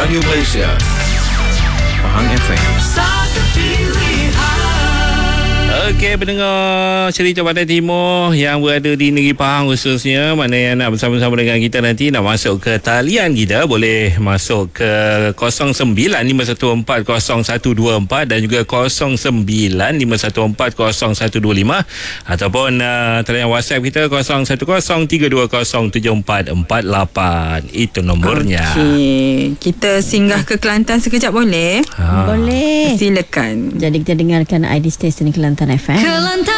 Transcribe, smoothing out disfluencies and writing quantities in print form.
Radio Malaysia, Pahang FM. Satu pilihan. Okey, pendengar cerita Pantai Timur yang berada di negeri Pahang khususnya, mana yang nak bersama-sama dengan kita nanti nak masuk ke talian kita, boleh masuk ke 0951400124 dan juga 0951400125 ataupun talian WhatsApp kita 0103207448. Itu nombornya. Okey, kita singgah ke Kelantan sekejap boleh? Boleh. Silakan. Jadi kita dengarkan ID Station Kelantan FM. Kelantan.